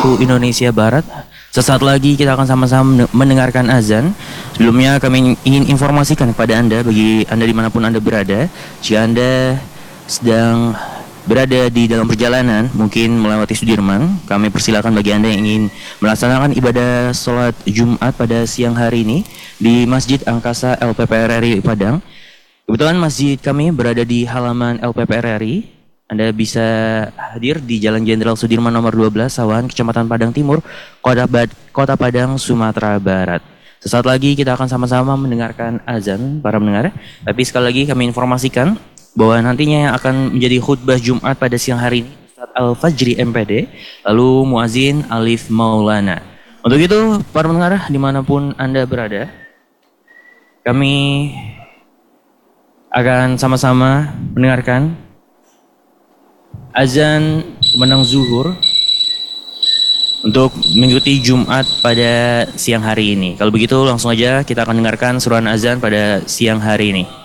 waktu Indonesia Barat. Sesaat lagi kita akan sama-sama mendengarkan azan. Sebelumnya kami ingin informasikan kepada Anda, bagi Anda dimanapun Anda berada, jika Anda sedang berada di dalam perjalanan, mungkin melewati Sudirman, kami persilakan bagi Anda yang ingin melaksanakan ibadah sholat Jumat pada siang hari ini di Masjid Angkasa LPPRRI Padang. Kebetulan masjid kami berada di halaman LPPRRI. Anda bisa hadir di Jalan Jenderal Sudirman nomor 12, Sawan, Kecamatan Padang Timur, Kota Padang, Sumatera Barat. Sesaat lagi kita akan sama-sama mendengarkan azan, para pendengar. Tapi sekali lagi kami informasikan bahwa nantinya yang akan menjadi khutbah Jumat pada siang hari ini Ustadz Al-Fajri MPD, lalu Muazin Alif Maulana. Untuk itu, para pendengar dimanapun Anda berada, kami akan sama-sama mendengarkan azan menang zuhur untuk mengikuti Jumat pada siang hari ini. Kalau begitu langsung aja kita akan dengarkan suruhan azan pada siang hari ini.